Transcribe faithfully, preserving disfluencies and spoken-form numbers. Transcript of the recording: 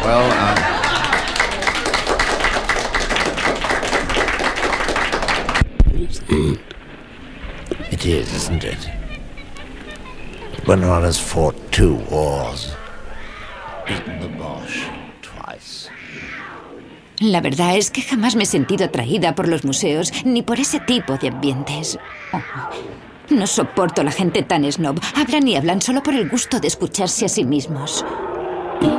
Well, um... It is, isn't it? When one has fought two wars, beaten the Boche twice. La verdad es que jamás me he sentido atraída por los museos ni por ese tipo de ambientes. Oh, no soporto la gente tan snob. Hablan y hablan solo por el gusto de escucharse a sí mismos.